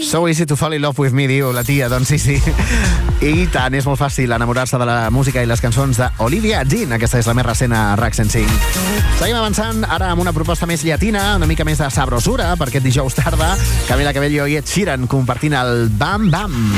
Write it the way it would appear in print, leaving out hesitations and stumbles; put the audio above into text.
So easy to fall in love with me, diu la tia. Doncs sí. I tant, és molt fàcil enamorar-se de la música i les cançons d'Olivia Dean. Aquesta és la més recent a RAC 105. Seguim avançant ara amb una proposta més llatina, una mica més de sabrosura per aquest dijous tarda. Camila Cabello i Ed Sheeran compartint el Bam Bam.